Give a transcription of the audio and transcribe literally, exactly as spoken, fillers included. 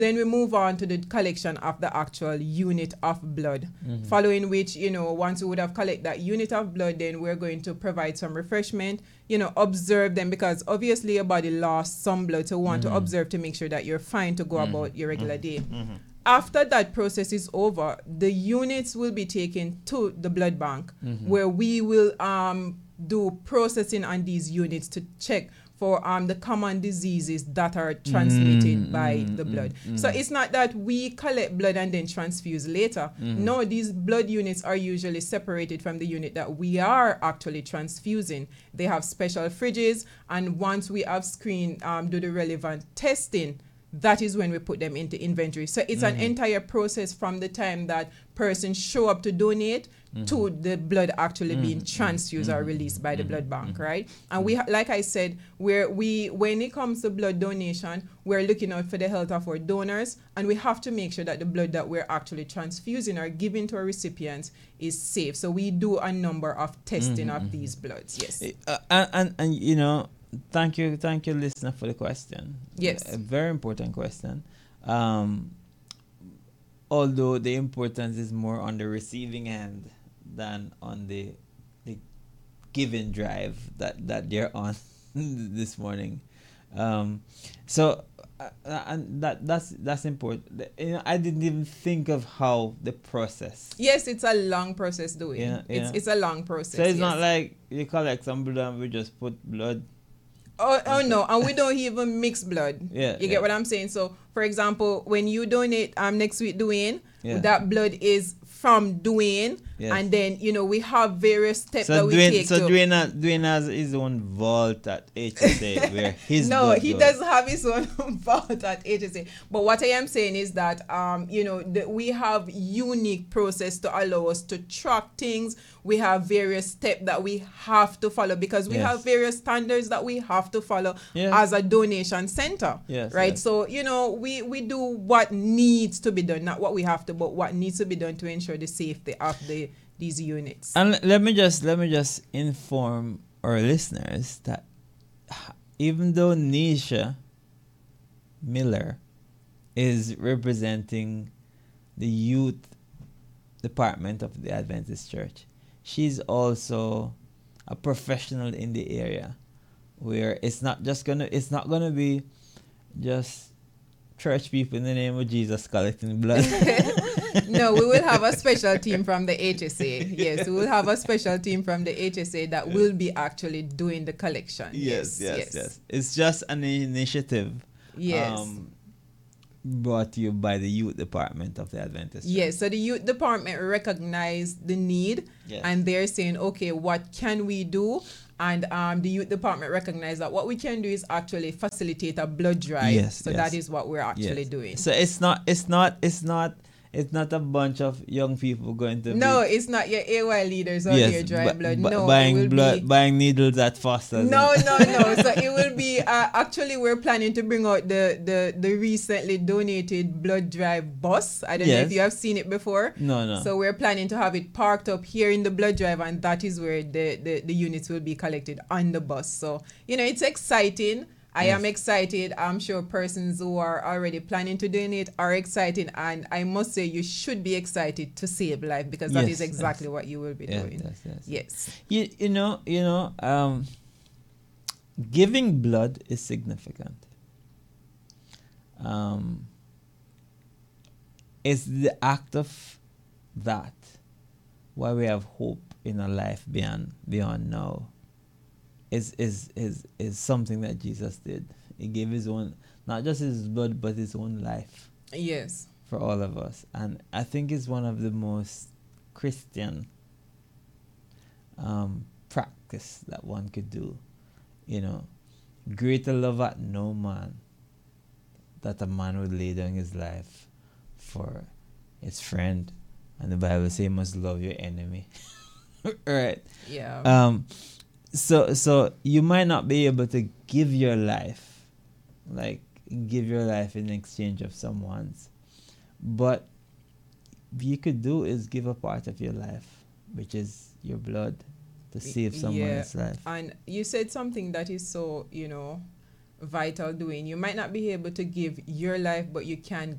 Then we move on to the collection of the actual unit of blood, mm-hmm. following which, you know, once we would have collected that unit of blood, then we're going to provide some refreshment, you know, observe them, because obviously your body lost some blood, so we want mm-hmm. to observe to make sure that you're fine to go mm-hmm. about your regular day. Mm-hmm. After that process is over, the units will be taken to the blood bank, mm-hmm. where we will um, do processing on these units to check for um, the common diseases that are transmitted mm, by mm, the blood. Mm, so it's not that we collect blood and then transfuse later. Mm. No, these blood units are usually separated from the unit that we are actually transfusing. They have special fridges, and once we have screened, um, do the relevant testing, that is when we put them into inventory. So it's mm-hmm. an entire process from the time that persons show up to donate mm-hmm. to the blood actually mm-hmm. being transfused mm-hmm. or released by the mm-hmm. blood bank, mm-hmm. right? And we, like I said, where we, when it comes to blood donation, we're looking out for the health of our donors, and we have to make sure that the blood that we're actually transfusing or giving to our recipients is safe. So we do a number of testing mm-hmm. of these bloods, yes. Uh, and, and, and, you know, Thank you, thank you, listener, for the question. Yes. A, a very important question. Um, although the importance is more on the receiving end than on the the giving drive that, that they're on this morning. Um, so uh, and that that's that's important. You know, I didn't even think of how the process. Yes, it's a long process doing. Yeah, yeah. It's it's a long process. So it's yes. not like you collect some blood and we just put blood. Oh, oh no, and we don't even mix blood. Yeah, you yeah. get what I'm saying? So, for example, when you donate um next week, Dwayne, yeah. that blood is from Dwayne, yes. and then you know we have various steps so that we Dwayne, take. So to Dwayne, has, Dwayne has his own vault at H S A where his no, blood he goes. does have his own vault at H S A. But what I am saying is that um you know the, we have unique process to allow us to track things. We have various steps that we have to follow because we yes. have various standards that we have to follow yes. as a donation center. Yes, right. Yes. So you know we we do what needs to be done, not what we have to, but what needs to be done to ensure the safety of the these units. And let me just let me just inform our listeners that even though Nisha Miller is representing the youth department of the Adventist Church, she's also a professional in the area where it's not just gonna it's not gonna be just church people in the name of Jesus collecting blood. No, we will have a special team from the H S A. Yes, we will have a special team from the H S A that yes. will be actually doing the collection. Yes, yes, yes. yes. It's just an initiative. Yes. Um, brought to you by the youth department of the Adventist Church. Yes, so the youth department recognize the need yes. and they're saying, okay, what can we do? And um, the youth department recognize that what we can do is actually facilitate a blood drive. Yes, so yes. that is what we're actually yes. doing. So it's not, it's not, it's not, it's not a bunch of young people going to. No, be, it's not your A Y leaders out yes, here drawing b- blood. b- No, buying it will blood, be, buying needles at Foster's. No, no, no. So it will be. Uh, actually, we're planning to bring out the the the recently donated blood drive bus. I don't yes. know if you have seen it before. No, no. So we're planning to have it parked up here in the blood drive, and that is where the the, the units will be collected on the bus. So you know, it's exciting. I yes. am excited. I'm sure persons who are already planning to donate are excited. And I must say, you should be excited to save life because that yes, is exactly yes. what you will be yes, doing. Yes, yes. Yes. You, you know, you know, um, giving blood is significant. Um, it's the act of that why we have hope in a life beyond beyond now. Is, is is is something that Jesus did. He gave his own, not just his blood, but his own life. Yes. For all of us. And I think it's one of the most Christian um, practice that one could do. You know, greater love at no man that a man would lay down his life for his friend. And the Bible says you must love your enemy. Right. Yeah. Um So so you might not be able to give your life, like give your life in exchange of someone's, but what you could do is give a part of your life, which is your blood, to save someone's yeah. life. And you said something that is so, you know, vital, doing. You might not be able to give your life, but you can